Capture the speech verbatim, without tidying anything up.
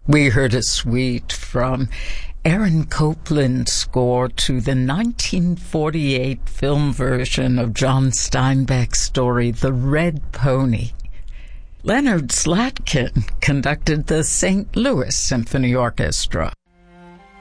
We heard a suite from Aaron Copland's score to the nineteen forty-eight film version of John Steinbeck's story, The Red Pony. Leonard Slatkin conducted the Saint Louis Symphony Orchestra.